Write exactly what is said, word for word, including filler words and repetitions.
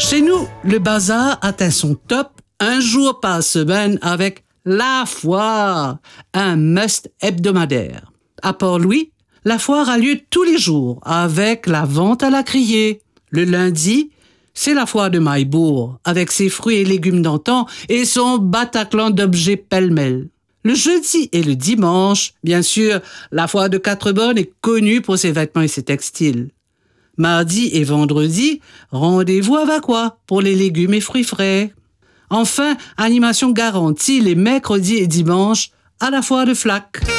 Chez nous, le bazar atteint son top un jour par semaine avec la foire, un must hebdomadaire. À Port-Louis, la foire a lieu tous les jours avec la vente à la criée. Le lundi, c'est la foire de Maillebourg avec ses fruits et légumes d'antan et son Bataclan d'objets pêle-mêle. Le jeudi et le dimanche, bien sûr, la foire de Quatre-Bornes est connue pour ses vêtements et ses textiles. Mardi et vendredi, rendez-vous à Vacquois pour les légumes et fruits frais. Enfin, animation garantie les mercredis et dimanches à la foire de Flac.